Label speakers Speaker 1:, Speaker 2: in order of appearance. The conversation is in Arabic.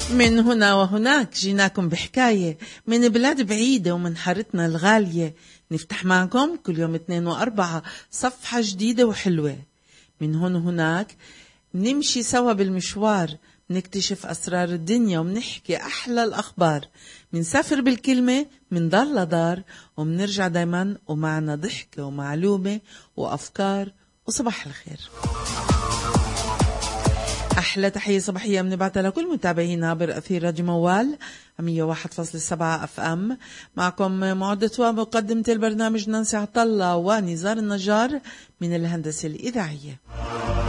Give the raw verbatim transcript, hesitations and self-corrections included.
Speaker 1: من هنا وهناك جيناكم بحكاية من بلاد بعيدة ومن حارتنا الغالية، نفتح معكم كل يوم اثنين وأربعة صفحة جديدة وحلوة. من هون وهناك نمشي سوا بالمشوار، نكتشف أسرار الدنيا ومنحكي أحلى الأخبار، منسافر بالكلمة من دار لدار ومنرجع دايما ومعنا ضحكة ومعلومة وأفكار وصباح الخير. أحلى تحية صباحية بنبعتها لكل متابعينا عبر أثير راديو موال مية وواحد فاصلة سبعة أف أم. معكم معدة ومقدمة البرنامج نانسي عطلة ونزار النجار من الهندسة الإذاعية.